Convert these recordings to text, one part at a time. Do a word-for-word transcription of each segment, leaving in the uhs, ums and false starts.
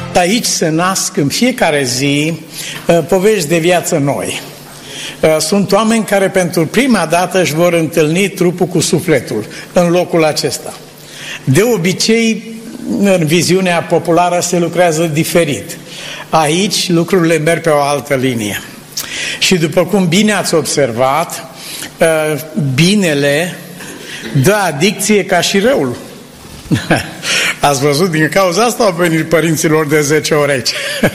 aici se nasc în fiecare zi povești de viață noi. Sunt oameni care pentru prima dată își vor întâlni trupul cu sufletul în locul acesta. De obicei, în viziunea populară se lucrează diferit. Aici lucrurile merg pe o altă linie. Și după cum bine ați observat, binele dă adicție ca și răul. Ați văzut, din cauza asta au venit părinților de zece ori aici.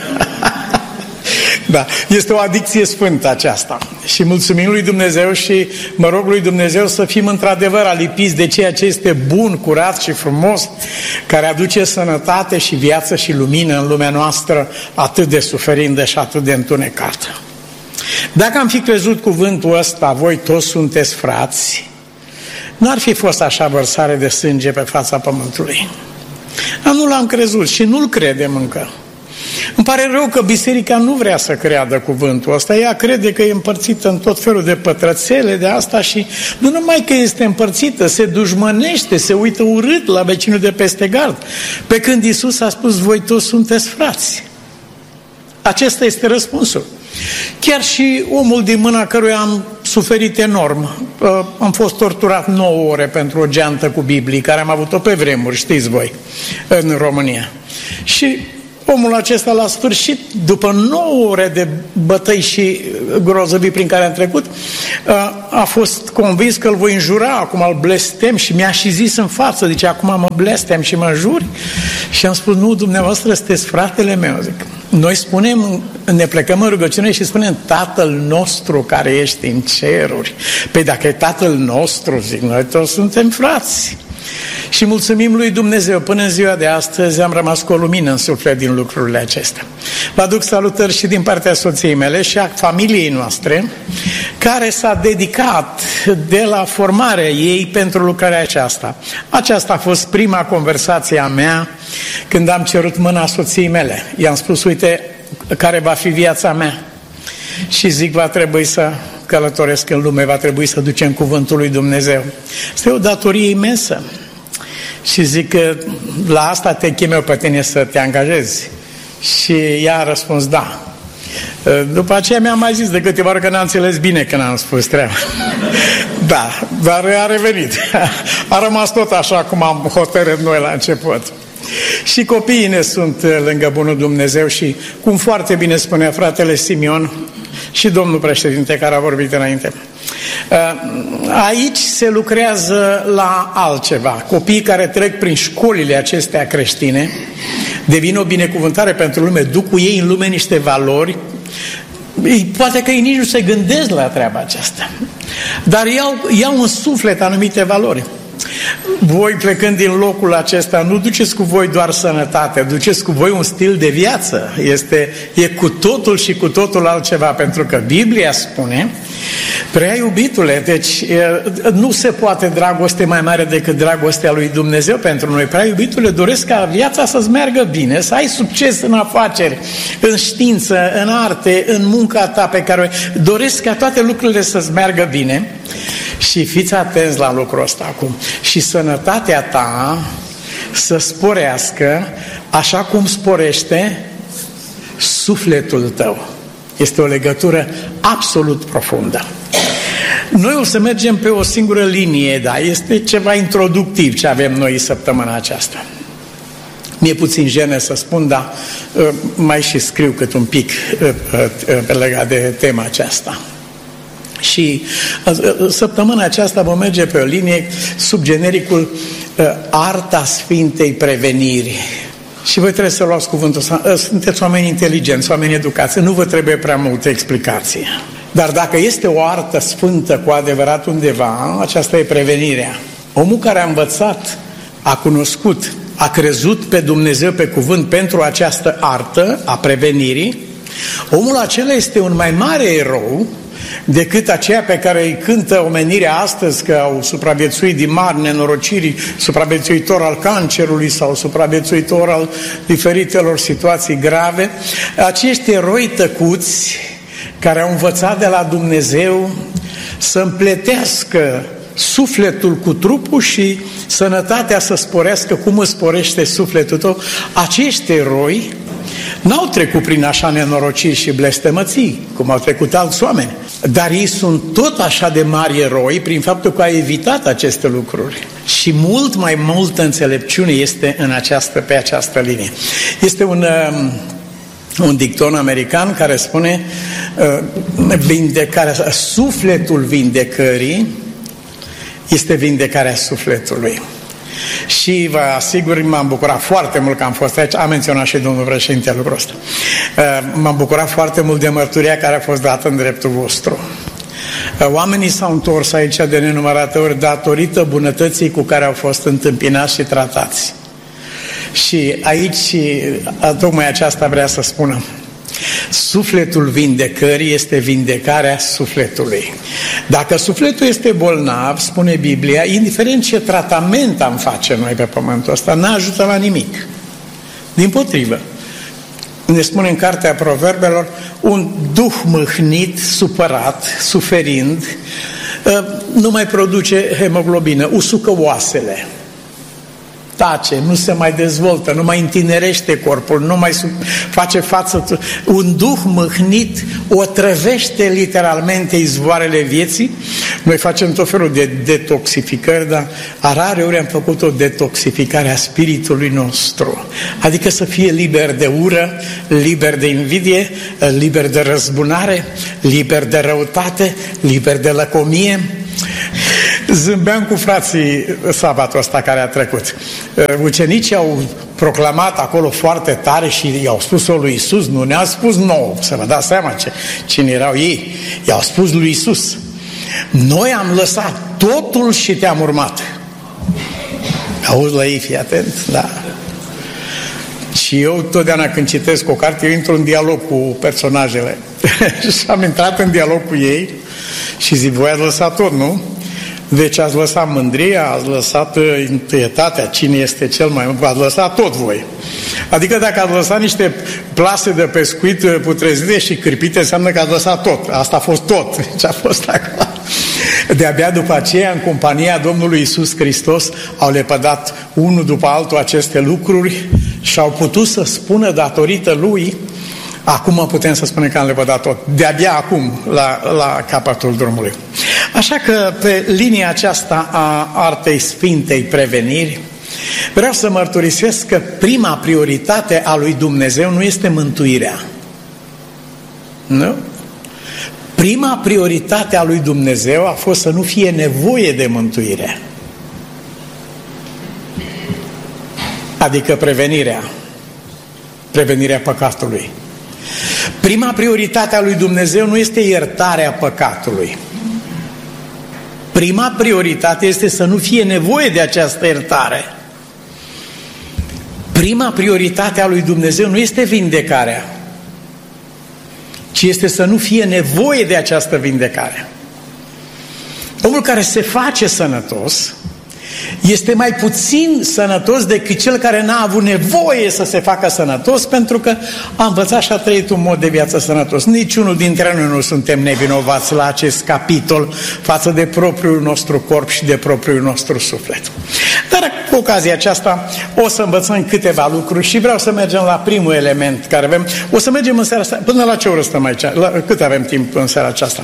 Da, este o adicție sfântă aceasta. Și mulțumim lui Dumnezeu și mă rog lui Dumnezeu să fim într-adevăr alipiți de ceea ce este bun, curat și frumos, care aduce sănătate și viață și lumină în lumea noastră atât de suferindă și atât de întunecată. Dacă am fi crezut cuvântul ăsta, voi toți sunteți frați, n-ar fi fost așa vărsare de sânge pe fața pământului. Dar nu l-am crezut și nu-l credem încă. Îmi pare rău că biserica nu vrea să creadă cuvântul ăsta. Ea crede că e împărțită în tot felul de pătrățele de asta și nu numai că este împărțită, se dușmănește, se uită urât la vecinul de peste gard. Pe când Iisus a spus, voi toți sunteți frați. Acesta este răspunsul. Chiar și omul din mâna căruia am suferit enorm. Am fost torturat nouă ore pentru o geantă cu Biblie, care am avut-o pe vremuri, știți voi, în România. Și omul acesta, la sfârșit, după nouă ore de bătăi și grozăvii prin care am trecut, a fost convins că îl voi înjura, acum îl blestem și mi-a și zis în față, zice, acum mă blestem și mă înjuri? Și am spus, nu, dumneavoastră sunteți fratele meu, zic. Noi spunem, ne plecăm în rugăciune și spunem, Tatăl nostru care ești în ceruri. Păi dacă e Tatăl nostru, zic, noi toți suntem frați. Și mulțumim lui Dumnezeu, până în ziua de astăzi am rămas cu o lumină în suflet din lucrurile acestea. Vă aduc salutări și din partea soției mele și a familiei noastre, care s-a dedicat de la formarea ei pentru lucrarea aceasta. Aceasta a fost prima conversație a mea când am cerut mâna soției mele. I-am spus, uite, care va fi viața mea? Și zic, va trebui să călătoresc în lume, va trebui să ducem cuvântul lui Dumnezeu. Este o datorie imensă. Și zic că la asta te chem eu pe tine să te angajezi. Și ea a răspuns da. După aceea mi-a mai zis de câteva ori că n-a înțeles bine când am spus treaba. Da, dar a revenit. A rămas tot așa cum am hotărât noi la început. Și copiii ne sunt lângă bunul Dumnezeu și, cum foarte bine spunea fratele Simion și domnul președinte care a vorbit înainte, aici se lucrează la altceva. Copiii care trec prin școlile acestea creștine devin o binecuvântare pentru lume, duc cu ei în lume niște valori. Poate că ei nici nu se gândesc la treaba aceasta, dar iau, iau în suflet anumite valori. Voi, plecând din locul acesta, nu duceți cu voi doar sănătate, duceți cu voi un stil de viață. Este, e cu totul și cu totul altceva, pentru că Biblia spune, prea iubitule, deci nu se poate dragoste mai mare decât dragostea lui Dumnezeu pentru noi. Prea iubitule, doresc ca viața să-ți meargă bine, să ai succes în afaceri, în știință, în arte, în munca ta pe care o... doresc ca toate lucrurile să-ți meargă bine. Și fiți atenți la lucrul ăsta acum. Și sănătatea ta să sporească așa cum sporește sufletul tău. Este o legătură absolut profundă. Noi o să mergem pe o singură linie, dar este ceva introductiv ce avem noi săptămâna aceasta. Mi-e puțin jenă să spun, dar mai și scriu cât un pic legat de tema aceasta. Și săptămâna aceasta vom merge pe o linie sub genericul Arta Sfintei Preveniri. Și voi trebuie să luați cuvântul. Sunteți oameni inteligenți, oameni educați, nu vă trebuie prea multă explicație. Dar dacă este o artă sfântă cu adevărat undeva, aceasta e prevenirea. Omul care a învățat, a cunoscut, a crezut pe Dumnezeu pe cuvânt pentru această artă a prevenirii, omul acela este un mai mare erou decât aceea pe care îi cântă omenirea astăzi, că au supraviețuit din mari nenorociri, supraviețuitor al cancerului sau supraviețuitor al diferitelor situații grave. Acești eroi tăcuți care au învățat de la Dumnezeu să împletească sufletul cu trupul și sănătatea să sporească cum îți sporește sufletul tău, acești eroi n-au trecut prin așa nenorociri și blestemății, cum au trecut alți oameni. Dar ei sunt tot așa de mari eroi prin faptul că au evitat aceste lucruri. Și mult mai multă înțelepciune este în această, pe această linie. Este un, un dicton american care spune vindecarea, sufletul vindecării este vindecarea sufletului. Și vă asigur, m-am bucurat foarte mult că am fost aici, a menționat și domnul președinte lucrul ăsta. M-am bucurat foarte mult de mărturia care a fost dată în dreptul vostru. Oamenii s-au întors aici de nenumărate ori datorită bunătății cu care au fost întâmpinați și tratați. Și aici, tocmai aceasta vrea să spună. Sufletul vindecării este vindecarea sufletului. Dacă sufletul este bolnav, spune Biblia, indiferent ce tratament am face noi pe pământul ăsta, n-ajută la nimic. Dimpotrivă. Ne spune în cartea Proverbelor, un duh mâhnit, supărat, suferind, nu mai produce hemoglobină, usucă oasele. Tace, nu se mai dezvoltă, nu mai întinerește corpul, nu mai face față. Un duh mâhnit otrăvește literalmente izvoarele vieții. Noi facem tot felul de detoxificări, dar a rare ori am făcut o detoxificare a spiritului nostru. Adică să fie liber de ură, liber de invidie, liber de răzbunare, liber de răutate, liber de lăcomie. Zâmbeam cu frații sabatul ăsta care a trecut. Ucenicii au proclamat acolo foarte tare și i-au spus-o lui Iisus, nu ne-a spus nouă, să vă dați seama ce, cine erau ei. I-au spus lui Iisus, noi am lăsat totul și te-am urmat. Auzi la ei, fii atent, da. Și eu totdeauna când citesc o carte, eu intru în dialog cu personajele. Și am intrat în dialog cu ei și zic, voi ați lăsat tot, nu? Deci ați lăsat mândria, ați lăsat întâietatea, cine este cel mai... ați lăsat tot voi. Adică dacă ați lăsat niște plase de pescuit putrezite și cârpite, înseamnă că ați lăsat tot. Asta a fost tot ce a fost acolo. De-abia după aceea, în compania Domnului Iisus Hristos, au lepădat unul după altul aceste lucruri și au putut să spună datorită Lui, acum putem să spunem că am lepădat tot. De-abia acum, la, la capătul drumului. Așa că pe linia aceasta a artei sfintei preveniri, vreau să mărturisesc că prima prioritate a lui Dumnezeu nu este mântuirea. Nu? Prima prioritate a lui Dumnezeu a fost să nu fie nevoie de mântuire. Adică prevenirea. Prevenirea păcatului. Prima prioritate a lui Dumnezeu nu este iertarea păcatului. Prima prioritate este să nu fie nevoie de această iertare. Prima prioritate a lui Dumnezeu nu este vindecarea, ci este să nu fie nevoie de această vindecare. Omul care se face sănătos este mai puțin sănătos decât cel care n-a avut nevoie să se facă sănătos, pentru că a învățat și a trăit un mod de viață sănătos. Niciunul dintre noi nu suntem nevinovați la acest capitol față de propriul nostru corp și de propriul nostru suflet. Dar cu ocazia aceasta o să învățăm câteva lucruri și vreau să mergem la primul element care avem. O să mergem în seara asta. Până la ce oră stăm aici? La, cât avem timp în seara aceasta?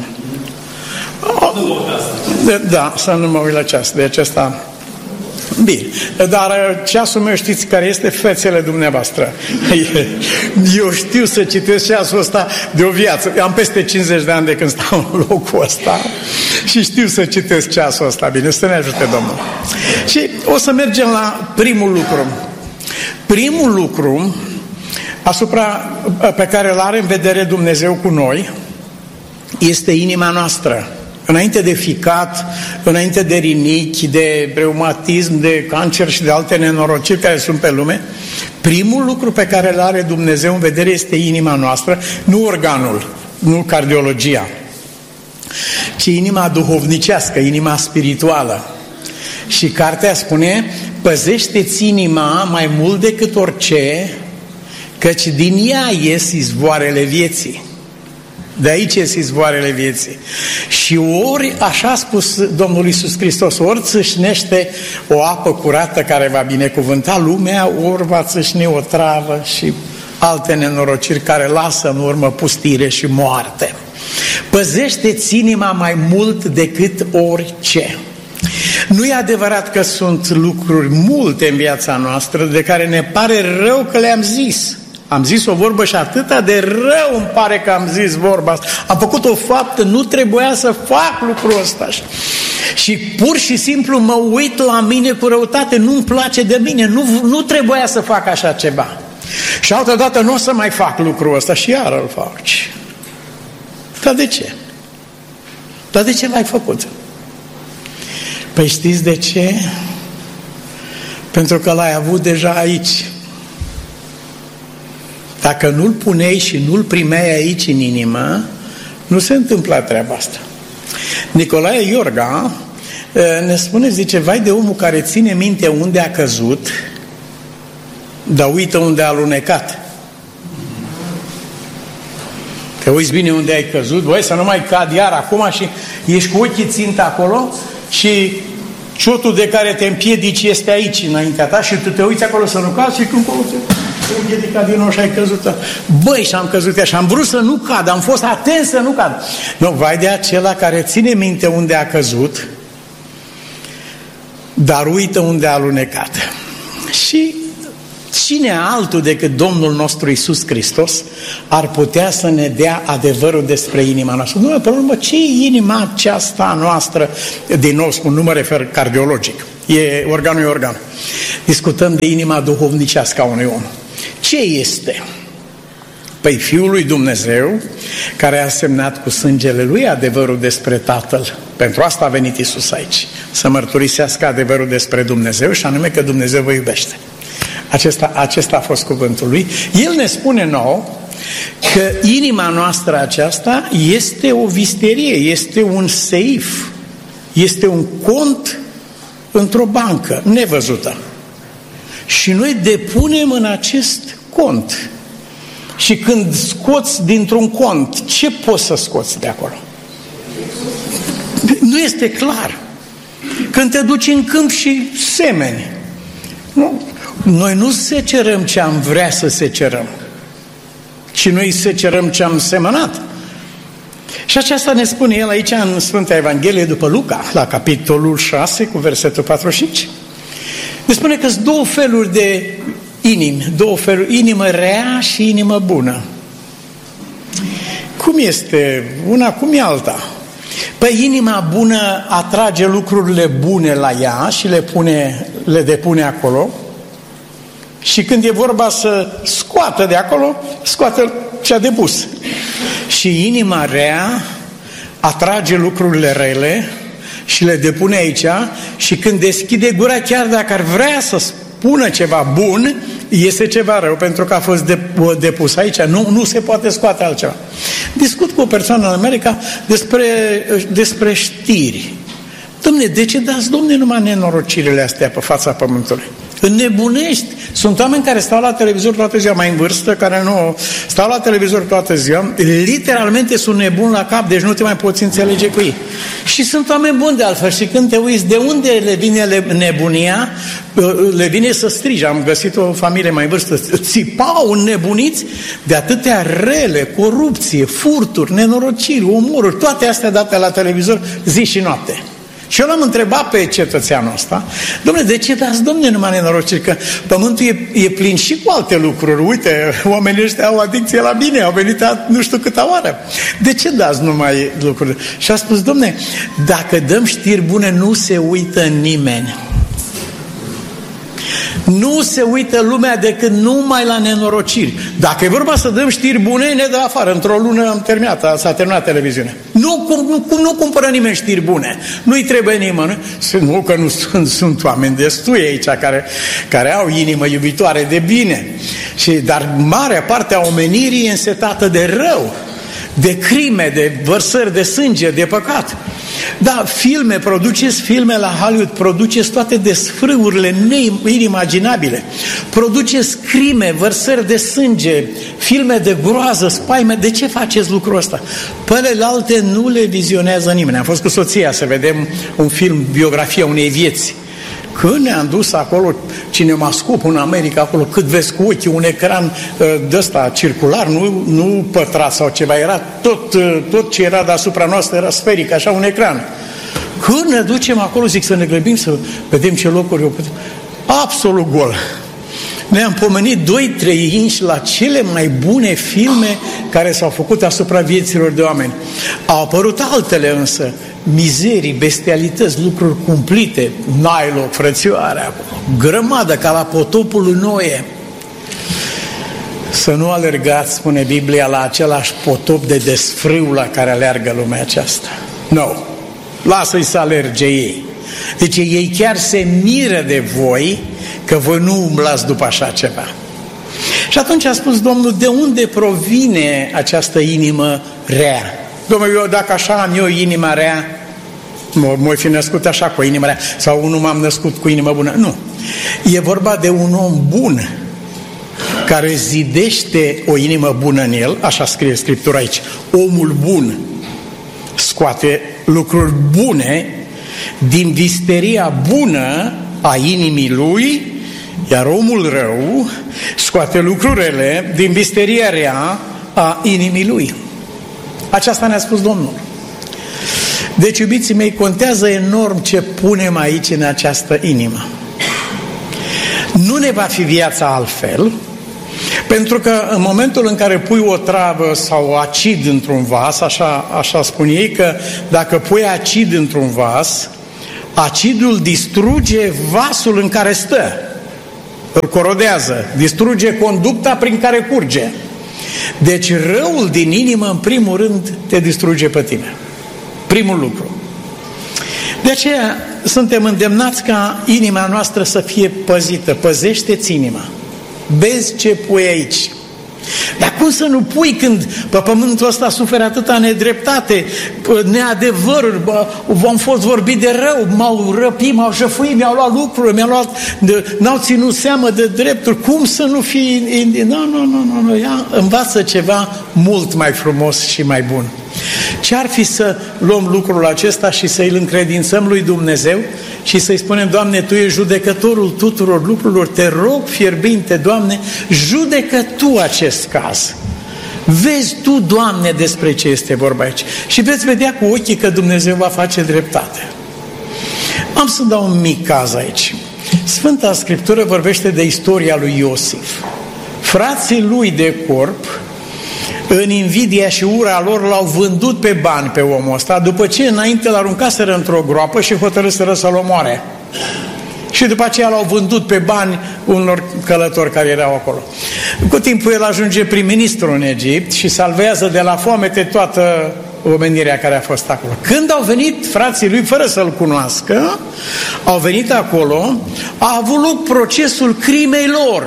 Da, să nu mă uit la ceas. De acesta... Bine, dar ceasul meu știți care este? Fețele dumneavoastră. Eu știu să citesc ceasul ăsta de o viață. Am peste cincizeci de ani de când stau în locul ăsta și știu să citesc ceasul ăsta. Bine, să ne ajute Domnul. Și o să mergem la primul lucru. Primul lucru asupra pe care îl are în vedere Dumnezeu cu noi este inima noastră. Înainte de ficat, înainte de rinichi, de reumatism, de cancer și de alte nenorociri care sunt pe lume, primul lucru pe care îl are Dumnezeu în vedere este inima noastră, nu organul, nu cardiologia, ci inima duhovnicească, inima spirituală. Și cartea spune, păzește-ți inima mai mult decât orice, căci din ea ies izvoarele vieții. De aici ies izvoarele vieții. Și ori, așa a spus Domnul Iisus Hristos, ori țâșnește o apă curată care va binecuvânta lumea, ori va țâșni o travă și alte nenorociri care lasă în urmă pustire și moarte. Păzește-ți inima mai mult decât orice. Nu e adevărat că sunt lucruri multe în viața noastră de care ne pare rău că le-am zis. Am zis o vorbă și atâta de rău îmi pare că am zis vorba asta. Am făcut o faptă, nu trebuia să fac lucrul ăsta. Și pur și simplu mă uit la mine cu răutate, nu-mi place de mine, nu, nu trebuia să fac așa ceva. Și altă dată nu o să mai fac lucrul ăsta și iar îl fac. Dar de ce? Dar de ce l-ai făcut? Păi știți de ce? Pentru că l-ai avut deja aici. Dacă nu-l puneai și nu-l primeai aici în inimă, nu se întâmpla treaba asta. Nicolae Iorga ne spune, zice, vai de omul care ține minte unde a căzut, dar uită unde a alunecat. Te uiți bine unde ai căzut, băi, să nu mai cad iar acum și ești cu ochii țintă acolo și ciotul de care te împiedici este aici înaintea ta și tu te uiți acolo să nu cazi și când te împiedica din nou și ai căzut. Băi, și am căzut așa, am vrut să nu cad, am fost atent să nu cad. Nu, vai de acela care ține minte unde a căzut, dar uită unde a alunecat. Și cine altul decât Domnul nostru Iisus Hristos ar putea să ne dea adevărul despre inima noastră? Nu, pe urmă, ce e inima aceasta noastră? Din nou spun, nu mă refer cardiologic. E organul e organ. Discutăm de inima duhovnicească a unui om. Ce este? Păi Fiul lui Dumnezeu, care a semnat cu sângele Lui adevărul despre Tatăl. Pentru asta a venit Iisus aici. Să mărturisească adevărul despre Dumnezeu și anume că Dumnezeu vă iubește. Acesta, acesta a fost cuvântul Lui. El ne spune nouă că inima noastră aceasta este o visterie, este un seif, este un cont într-o bancă nevăzută. Și noi depunem în acest cont. Și când scoți dintr-un cont, ce poți să scoți de acolo? Nu este clar. Când te duci în câmp și semeni, nu? Noi nu secerăm ce am vrea să secerăm, ci noi secerăm ce am semănat. Și aceasta ne spune el aici în Sfânta Evanghelie după Luca, la capitolul șase, cu versetul patruzeci și cinci. Ne spune că sunt două feluri de inimi, două feluri, inimă rea și inimă bună. Cum este una, cum e alta? Păi inima bună atrage lucrurile bune la ea și le, pune, le depune acolo. Și când e vorba să scoată de acolo, scoată ce a depus. Și inima rea atrage lucrurile rele și le depune aici și când deschide gura, chiar dacă ar vrea să spună ceva bun, iese ceva rău pentru că a fost depus aici. Nu, nu se poate scoate altceva. Discut cu o persoană în America despre, despre știri. Dom'le, de ce dați, dom'le, numai nenorocirile astea pe fața pământului? Înnebunești. Sunt oameni care stau la televizor toată ziua, mai în vârstă, care nu stau la televizor toată ziua, literalmente sunt nebuni la cap, deci nu te mai poți înțelege cu ei. Și sunt oameni buni de altfel și când te uiți de unde le vine nebunia, le vine să strige. Am găsit o familie mai în vârstă, țipau înnebuniți de atâtea rele, corupție, furturi, nenorociri, omoruri, toate astea date la televizor zi și noapte. Și eu l-am întrebat pe cetățeanul ăsta, dom'le, de ce dați, dom'le, numai nenorociri? Că pământul e, e plin și cu alte lucruri. Uite, oamenii ăștia au adicție la bine, au venit a, nu știu câta oară. De ce dați numai lucruri? Și a spus, dom'le, dacă dăm știri bune, nu se uită nimeni. Nu se uită lumea decât numai la nenorociri. Dacă e vorba să dăm știri bune, ne dă afară. Într-o lună am terminat, s-a terminat televiziunea. Nu, nu, nu cumpără nimeni știri bune. Nu-i trebuie nimeni. Nu că nu sunt, sunt oameni destui aici care, care au inimă iubitoare de bine. Și, dar marea parte a omenirii e însetată de rău, de crime, de vărsări de sânge, de păcat. Da, filme, produceți filme la Hollywood, produceți toate desfrâurile inimaginabile, produceți crime, vărsări de sânge, filme de groază, spaime. De ce faceți lucrul ăsta? Pe celelalte nu le vizionează nimeni. Am fost cu soția să vedem un film, biografia unei vieți. Când ne-am dus acolo, cinemascop în America, acolo, cât vezi cu ochii, un ecran de ăsta circular, nu, nu pătrat sau ceva, era tot, tot ce era deasupra noastră era sferic, așa un ecran. Când ne ducem acolo, zic să ne grăbim să vedem ce locuri eu putem. Absolut gol. Ne-am pomenit doi trei inși la cele mai bune filme care s-au făcut asupra vieților de oameni. Au apărut altele însă, mizerii, bestialități, lucruri cumplite, n-ai loc, frățioare, grămadă, ca la potopul lui Noe. Să nu alergați, spune Biblia, la același potop de desfrâu la care aleargă lumea aceasta. Nu. No. Lasă-i să alerge ei. Deci ei chiar se miră de voi că voi nu umblați după așa ceva. Și atunci a spus Domnul, de unde provine această inimă rea? Domnul, eu dacă așa am eu inima rea, m-ai fi născut așa cu inima rea, sau nu m-am născut cu inimă bună. Nu. E vorba de un om bun care zidește o inimă bună în el, așa scrie Scriptura aici. Omul bun scoate lucruri bune din visteria bună a inimii lui, iar omul rău scoate lucrurile din visteria rea a inimii lui. Aceasta ne-a spus Domnul. Deci, iubiții mei, contează enorm ce punem aici în această inimă. Nu ne va fi viața altfel, pentru că în momentul în care pui o travă sau acid într-un vas, așa, așa spun ei, că dacă pui acid într-un vas, acidul distruge vasul în care stă, îl corodează, distruge conducta prin care curge. Deci răul din inimă, în primul rând, te distruge pe tine. Primul lucru. De aceea suntem îndemnați ca inima noastră să fie păzită. Păzește-ți inima. Vezi ce pui aici. Dar cum să nu pui când pe pământul ăsta suferă atâta nedreptate, neadevăruri, bă, am fost vorbit de rău, m-au răpit, m-au jăfuit, mi-au luat lucruri, mi-au luat, de, n-au ținut seamă de drepturi, cum să nu fii... Nu, nu, nu, nu, nu, ia, învață ceva mult mai frumos și mai bun. Ce-ar fi să luăm lucrul acesta și să-i încredințăm lui Dumnezeu și să-i spunem, Doamne, Tu ești judecătorul tuturor lucrurilor, te rog fierbinte, Doamne, judecă Tu acest caz. Vezi Tu, Doamne, despre ce este vorba aici. Și veți vedea cu ochii că Dumnezeu va face dreptate. Am să dau un mic caz aici. Sfânta Scriptură vorbește de istoria lui Iosif. Frații lui de corp, în invidia și ura lor, l-au vândut pe bani pe omul ăsta, după ce înainte l-aruncaseră într-o groapă și hotărâseră să-l omoare. Și după aceea l-au vândut pe bani unor călători care erau acolo. Cu timpul el ajunge prim-ministru în Egipt și salvează de la foamete toată omenirea care a fost acolo. Când au venit frații lui, fără să-l cunoască, au venit acolo, a avut loc procesul crimei lor.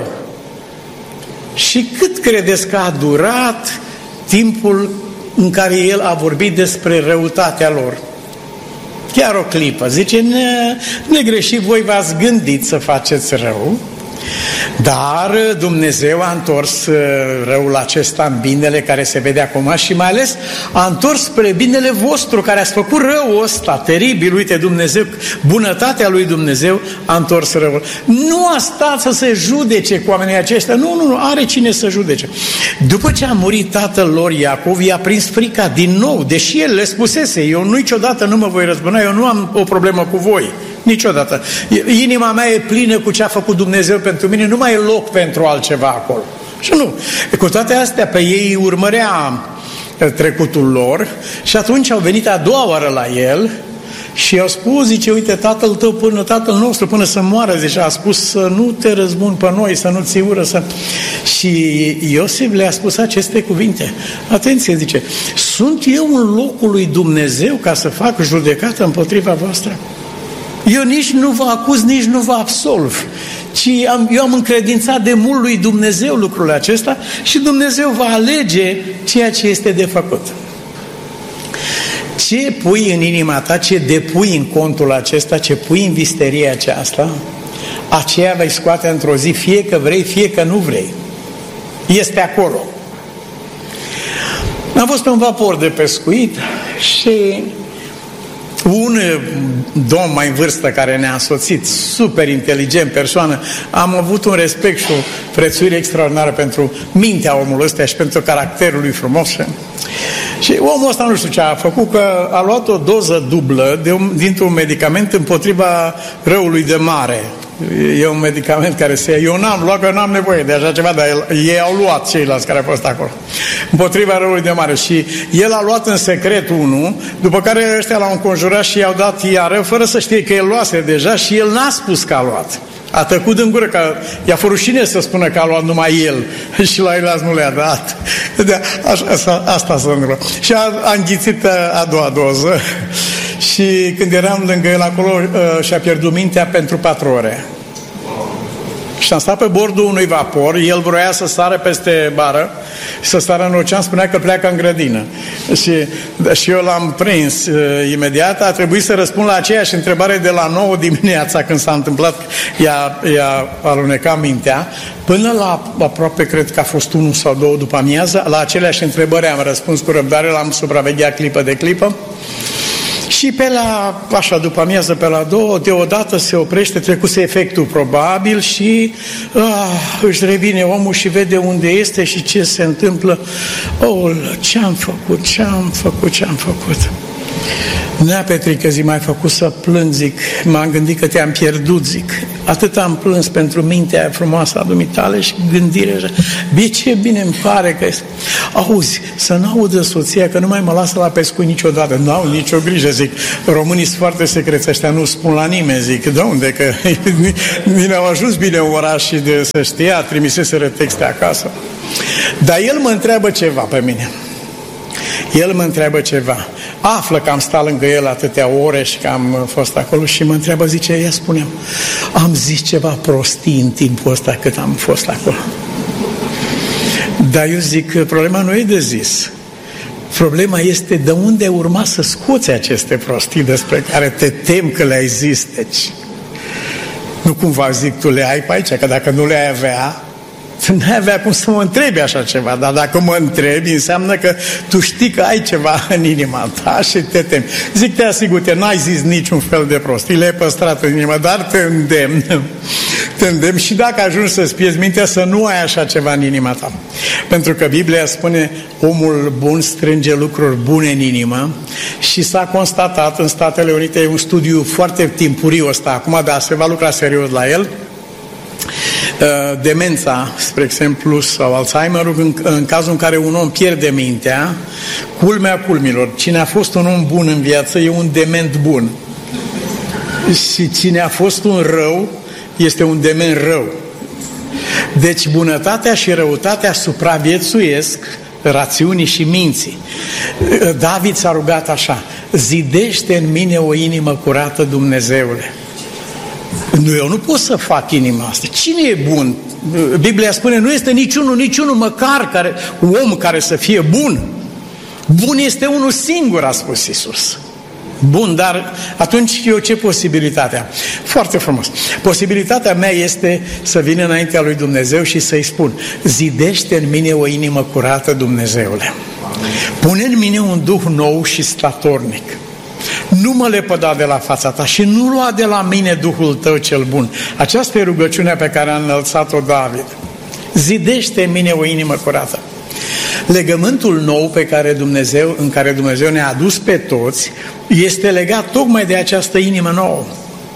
Și cât credeți că a durat timpul în care el a vorbit despre răutatea lor? Chiar o clipă. Zice, ne, negreșit, voi v-ați gândit să faceți rău, dar Dumnezeu a întors răul acesta în binele care se vede acum și mai ales a întors spre binele vostru, care ați făcut răul ăsta teribil. Uite, Dumnezeu, bunătatea lui Dumnezeu a întors răul. Nu a stat să se judece cu oamenii aceștia, nu, nu, nu, are cine să judece. După ce a murit tatăl lor Iacov, i-a prins frica din nou, deși el le spusese, eu niciodată nu mă voi răzbuna, eu nu am o problemă cu voi. Niciodată. Inima mea e plină cu ce a făcut Dumnezeu pentru mine, nu mai e loc pentru altceva acolo. Și nu. Cu toate astea, pe ei urmărea trecutul lor și atunci au venit a doua oară la el și i-au spus, zice, uite, tatăl tău până, tatăl nostru până să moară, zice, a spus să nu te răzbuni pe noi, să nu ți ură, să... Și Iosif le-a spus aceste cuvinte. Atenție, zice, sunt eu în locul lui Dumnezeu ca să fac judecată împotriva voastră? Eu nici nu vă acuz, nici nu vă absolv, ci am, eu am încredințat de mult lui Dumnezeu lucrul acesta și Dumnezeu va alege ceea ce este de făcut. Ce pui în inima ta, ce depui în contul acesta, ce pui în visteria aceasta, aceea vei scoate într-o zi, fie că vrei, fie că nu vrei. Este acolo. Am fost pe un vapor de pescuit și Un domn mai în vârstă care ne-a însoțit, super inteligent persoană, am avut un respect și o prețuire extraordinară pentru mintea omului ăsta și pentru caracterul lui frumos. Și omul ăsta nu știu ce a făcut, că a luat o doză dublă de un, dintr-un medicament împotriva răului de mare. E un medicament care se ia. Eu n-am luat, că n-am nevoie de așa ceva, dar el, ei au luat, ceilalți care au fost acolo, împotriva răului de mare. Și el a luat în secret unul, după care ăștia l-au înconjurat și i-au dat iară, fără să știe că el luase deja și el n-a spus că a luat. A tăcut în gură, că i-a fost rușine să spună că a luat numai el și la el nu le-a dat. De, așa, asta, asta s-a întâmplat. Și a, a înghițit a doua doză și când eram lângă el acolo și-a pierdut mintea pentru patru ore. Și am stat pe bordul unui vapor, el vroia să sară peste bară, să sară în ocean, spunea că pleacă în grădină. Și, și eu l-am prins uh, imediat, a trebuit să răspund la aceeași întrebare de la nouă dimineața, când s-a întâmplat, i-a, i-a alunecat mintea, până la aproape, cred că a fost unu sau două după amiază, la aceleași întrebări am răspuns cu răbdare, l-am supravegheat clipă de clipă. Și pe la, așa, după amiază, pe la două, deodată se oprește, trecuse efectul probabil și ah, își revine omul și vede unde este și ce se întâmplă. Oh, ce-am făcut, ce-am făcut, ce-am făcut. Nea Petrică, zi, m-ai făcut să plâng, zic, m-am gândit că te-am pierdut, zic. Atât am plâns pentru mintea frumoasă a dumitale și gândirea așa. Bine, ce bine îmi pare că... Auzi, să n-audă soția că nu mai mă lasă la pescuit niciodată. Nu au nicio grijă, zic. Românii sunt foarte secreți, ăștia nu spun la nimeni, zic. De unde? Că mine au ajuns bine în oraș și de să știa, trimiseseră texte acasă. Dar el mă întreabă ceva pe mine. El mă întreabă ceva. Află că am stat lângă el atâtea ore și că am fost acolo și mă întreabă, zice, ia spune-mi, am zis ceva prostii în timpul ăsta cât am fost acolo. Dar eu zic, problema nu e de zis. Problema este de unde urma să scoți aceste prostii despre care te tem că le-ai zis. Deci, nu cumva zic, tu le ai pe aici, că dacă nu le-ai avea, nu ai avea cum să mă întrebi așa ceva, dar dacă mă întrebi, înseamnă că tu știi că ai ceva în inima ta și te temi. Zic, te asigur, te n-ai zis niciun fel de prostii, le-ai păstrat în inimă, dar te îndemn, te îndemn și dacă ajungi să-ți pierzi mintea, să nu ai așa ceva în inima ta. Pentru că Biblia spune, omul bun strânge lucruri bune în inimă și s-a constatat în Statele Unite, e un studiu foarte timpuriu ăsta acum, dar se va lucra serios la el, demența, spre exemplu, sau Alzheimerul, în, în cazul în care un om pierde mintea, culmea culmilor, cine a fost un om bun în viață e un dement bun. Și cine a fost un rău este un dement rău. Deci bunătatea și răutatea supraviețuiesc rațiunii și minții. David s-a rugat așa, zidește în mine o inimă curată, Dumnezeule. Nu, eu nu pot să fac inima asta. Cine e bun? Biblia spune, nu este niciunul, niciunul măcar care, om care să fie bun. Bun este unul singur, a spus Iisus. Bun, dar atunci eu ce posibilitatea? Foarte frumos. Posibilitatea mea este să vin înaintea lui Dumnezeu și să-i spun, zidește în mine o inimă curată, Dumnezeule. Pune în mine un duh nou și statornic. Nu mă lepăda de la fața ta și nu lua de la mine Duhul tău cel bun. Aceasta e rugăciunea pe care a înălțat-o David. Zidește în mine o inimă curată. Legământul nou pe care Dumnezeu, în care Dumnezeu ne-a adus pe toți este legat tocmai de această inimă nouă.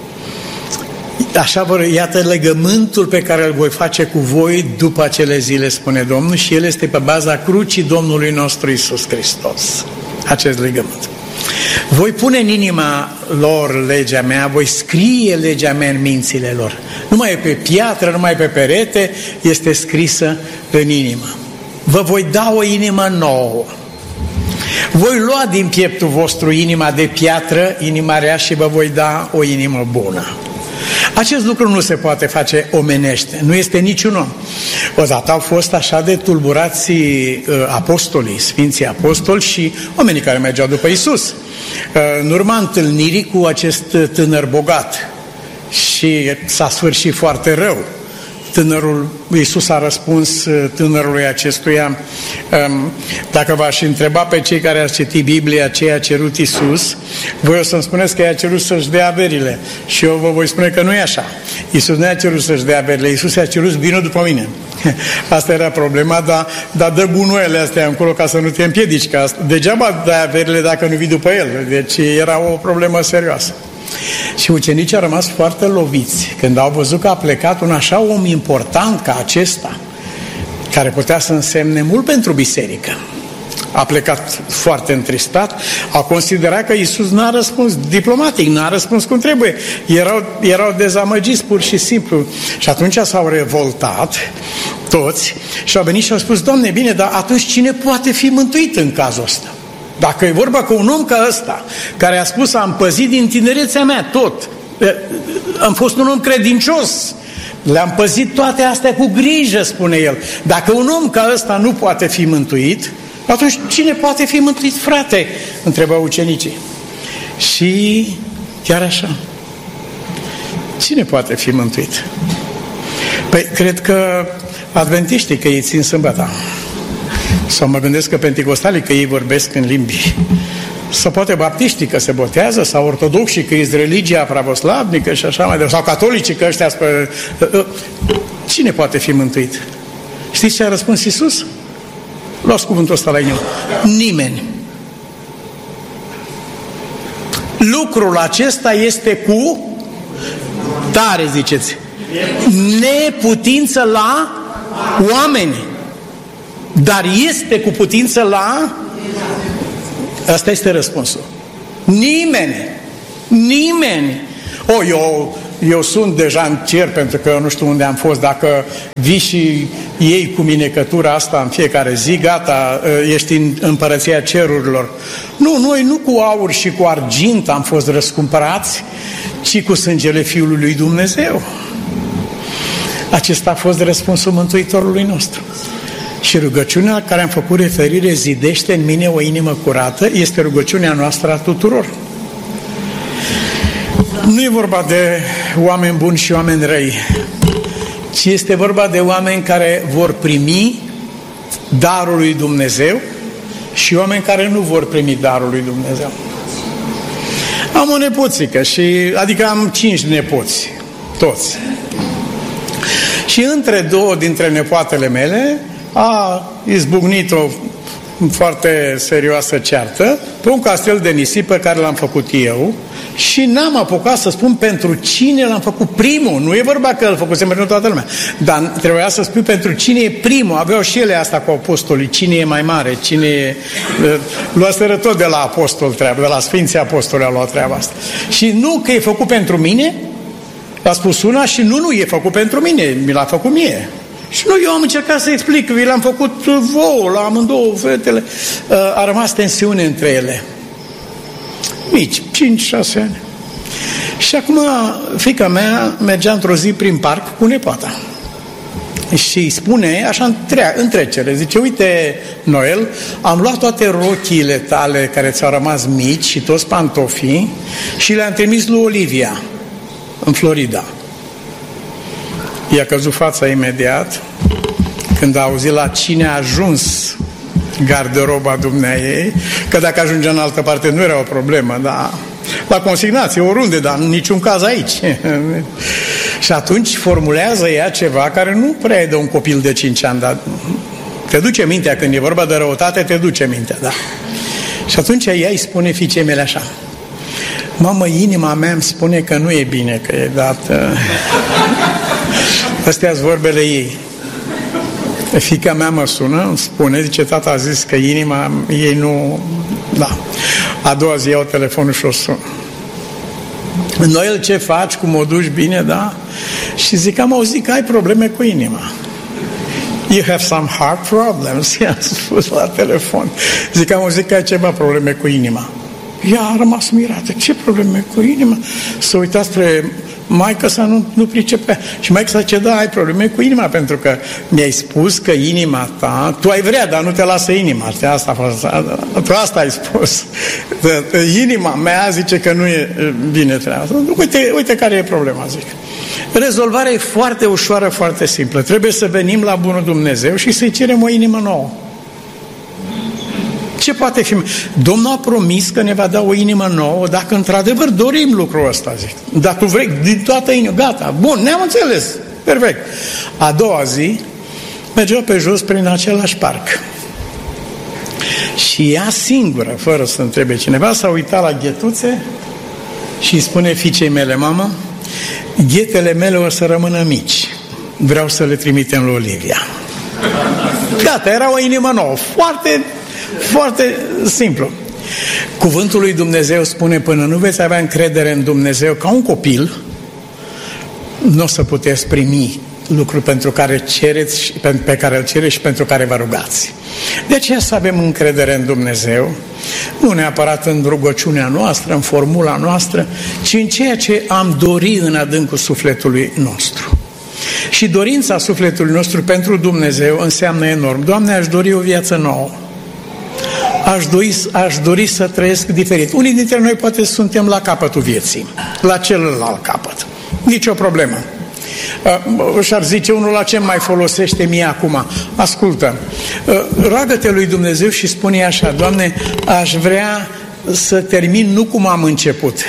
Așa vă, iată legământul pe care îl voi face cu voi după acele zile, spune Domnul, și el este pe baza crucii Domnului nostru Iisus Hristos. Acest legământ. Voi pune în inima lor legea mea, voi scrie legea mea în mințile lor. Nu mai e pe piatră, nu mai e pe perete, este scrisă în inimă. Vă voi da o inimă nouă. Voi lua din pieptul vostru inima de piatră, inima rea, și vă voi da o inimă bună. Acest lucru nu se poate face omenește, nu este niciun om. Odată au fost așa de tulburați apostolii, sfinții apostoli și oamenii care mergeau după Iisus. În urma întâlnirii cu acest tânăr bogat și s-a sfârșit foarte rău. tânărul, Iisus a răspuns tânărului acestuia, dacă v-aș întreba pe cei care ați citit Biblia ce a cerut Iisus, voi o să-mi spuneți că i-a cerut să-și dea averile. Și eu vă voi spune că nu e așa. Iisus nu i-a cerut să-și dea averile, Iisus i-a cerut vină după mine. Asta era problema, dar, dar dă gunoaiele astea încolo ca să nu te împiedici. Că asta, degeaba dai averile dacă nu vii după el. Deci era o problemă serioasă. Și ucenicii au rămas foarte loviți când au văzut că a plecat un așa om important ca acesta, care putea să însemne mult pentru biserică. A plecat foarte întristat, au considerat că Iisus n-a răspuns diplomatic, n-a răspuns cum trebuie. Erau, erau dezamăgiți pur și simplu. Și atunci s-au revoltat toți și au venit și au spus: Doamne, bine, dar atunci cine poate fi mântuit în cazul ăsta? Dacă e vorba că un om ca ăsta, care a spus: am păzit din tinerețea mea tot, am fost un om credincios, le-am păzit toate astea cu grijă, spune el. Dacă un om ca ăsta nu poate fi mântuit, atunci cine poate fi mântuit, frate? Întrebau ucenicii. Și chiar așa, cine poate fi mântuit? Păi, cred că adventiștii, că ei țin sâmbăta. Sau mă gândesc că penticostalii, că ei vorbesc în limbi. Sau poate baptiștii, că se botează, sau ortodoxii, că este religia pravoslavnică și așa mai departe, sau catolicii, că ăștia spă... Cine poate fi mântuit? Știți ce a răspuns Iisus? Luați cuvântul ăsta la inimă. Nimeni. Lucrul acesta este cu tare, ziceți, neputință la oameni, dar este cu putință la... Asta este răspunsul. Nimeni. Nimeni. O, eu, eu sunt deja în cer pentru că eu nu știu unde am fost. Dacă vii și iei cu minecătura asta în fiecare zi, gata, ești în împărăția cerurilor. Nu, noi nu cu aur și cu argint am fost răscumpărați, ci cu sângele Fiului lui Dumnezeu. Acesta a fost răspunsul Mântuitorului nostru. Și rugăciunea la care am făcut referire, zidește în mine o inimă curată, este rugăciunea noastră a tuturor. Nu e vorba de oameni buni și oameni răi, ci este vorba de oameni care vor primi darul lui Dumnezeu și oameni care nu vor primi darul lui Dumnezeu. Am o nepoțică, și, adică am cinci nepoți, toți. Și între două dintre nepoatele mele a izbucnit o foarte serioasă ceartă pe un castel de nisip pe care l-am făcut eu și n-am apucat să spun pentru cine l-am făcut primul. Nu e vorba că îl făcusem pentru toată lumea, dar trebuia să spun pentru cine e primul. Aveau și ele asta cu apostolii, cine e mai mare, cine e... Luaseră tot de la apostol treaba, de la Sfinții Apostoli au luat treaba asta. Și nu că e făcut pentru mine, a spus una, și nu, nu, e făcut pentru mine, mi l-a făcut mie. Și nu, eu am încercat să explic, vi l-am făcut vouă la amândouă fetele. A rămas tensiune între ele. Mici, cinci șase ani. Și acum fiica mea mergea într-o zi prin parc cu nepoata. Și îi spune, așa în trecere, zice: uite, Noel, am luat toate rochiile tale care ți-au rămas mici și toți pantofii și le-am trimis lui Olivia în Florida. I-a căzut fața imediat când a auzit la cine a ajuns garderoba dumneaei, că dacă ajungea în altă parte nu era o problemă, dar la consignație, oriunde, dar în niciun caz aici. Și atunci formulează ea ceva care nu prea e de un copil de cinci ani, dar te duce mintea, când e vorba de răutate, te duce mintea, da. Și atunci ea îi spune fiicei mele așa: mamă, inima mea îmi spune că nu e bine că e dată. Astea-s vorbele ei. Fiica mea mă sună, îmi spune, zice: tata a zis că inima ei nu... Da. A doua zi iau telefonul și o sun. Noel, ce faci? Cum o duci? Bine, da? Și zic: am auzit că ai probleme cu inima. You have some heart problems. I-am spus la telefon. Zic: am auzit că ai ceva probleme cu inima. Ea a rămas mirată. Ce probleme cu inima? S-a uitat spre maică sa nu, nu pricepea. Și maică sa zice, da, ai probleme cu inima, pentru că mi-ai spus că inima ta, tu ai vrea, dar nu te lasă inima. Asta a fost, tu asta ai spus. Inima mea zice că nu e bine treaba. Uite, uite care e problema, zic. Rezolvarea e foarte ușoară, foarte simplă. Trebuie să venim la bunul Dumnezeu și să-i cerem o inimă nouă. Ce poate fi? Domnul a promis că ne va da o inimă nouă dacă într-adevăr dorim lucrul ăsta, zic. Dar tu vrei din toată inima, gata, bun, ne-am înțeles, perfect. A doua zi, mergeau pe jos prin același parc. Și ea singură, fără să întrebe cineva, s-a uitat la ghetuțe și îi spune fiicei mele, mamă, ghetele mele o să rămână mici, vreau să le trimitem lui Olivia. Gata, era o inimă nouă, foarte... Foarte simplu. Cuvântul lui Dumnezeu spune, până nu veți avea încredere în Dumnezeu ca un copil, nu o să puteți primi lucruri pentru care cereți și pe care îl cereți și pentru care vă rugați. De aceea să avem încredere în Dumnezeu, nu neapărat în rugăciunea noastră, în formula noastră, ci în ceea ce am dorit în adâncul sufletului nostru. Și dorința sufletului nostru pentru Dumnezeu înseamnă enorm. Doamne, aș dori o viață nouă. Aș dori, aș dori să trăiesc diferit. Unii dintre noi poate suntem la capătul vieții, la celălalt capăt. Nici o problemă. Uh, și-ar zice unul, la ce mai folosește mie acum? Ascultă, uh, roagă-te lui Dumnezeu și spune așa, Doamne, aș vrea să termin nu cum am început,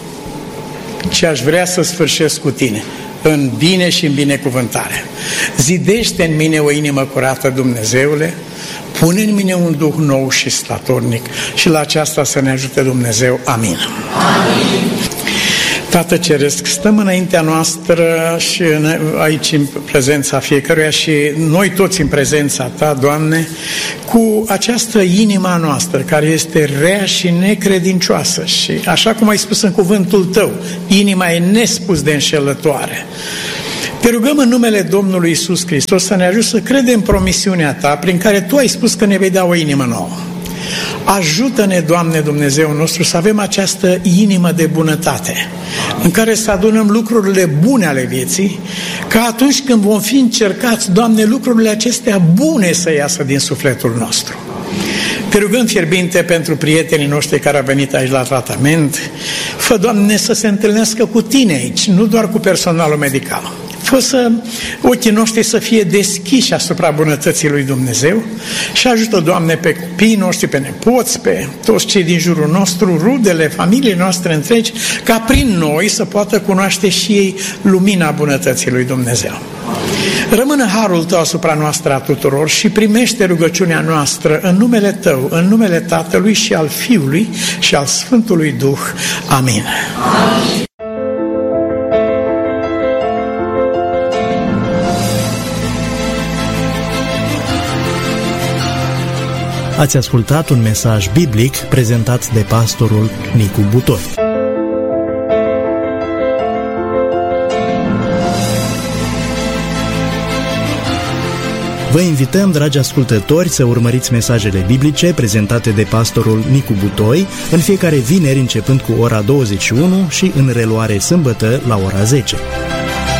ci aș vrea să sfârșesc cu Tine, în bine și în binecuvântare. Zidește în mine o inimă curată, Dumnezeule, pune în mine un duh nou și statornic și la aceasta să ne ajute Dumnezeu. Amin. Amin. Tată Ceresc, stăm înaintea noastră și aici în prezența fiecăruia și noi toți în prezența Ta, Doamne, cu această inima noastră care este rea și necredincioasă și așa cum ai spus în cuvântul Tău, inima e nespus de înșelătoare. Te rugăm în numele Domnului Iisus Hristos să ne ajut să credem promisiunea Ta prin care Tu ai spus că ne vei da o inimă nouă. Ajută-ne, Doamne Dumnezeu nostru, să avem această inimă de bunătate în care să adunăm lucrurile bune ale vieții, ca atunci când vom fi încercați, Doamne, lucrurile acestea bune să iasă din sufletul nostru. Te rugăm fierbinte pentru prietenii noștri care au venit aici la tratament. Fă, Doamne, să se întâlnească cu Tine aici, nu doar cu personalul medical. Fă să ochii noștri să fie deschiși asupra bunătății lui Dumnezeu și ajută, Doamne, pe copiii noștri, pe nepoți, pe toți cei din jurul nostru, rudele, familiile noastre întregi, ca prin noi să poată cunoaște și ei lumina bunătății lui Dumnezeu. Rămână harul Tău asupra noastră a tuturor și primește rugăciunea noastră în numele Tău, în numele Tatălui și al Fiului și al Sfântului Duh. Amin. Amin. Ați ascultat un mesaj biblic prezentat de pastorul Nicu Butoi. Vă invităm, dragi ascultători, să urmăriți mesajele biblice prezentate de pastorul Nicu Butoi în fiecare vineri începând cu ora douăzeci și unu și în reluare sâmbătă la ora zece.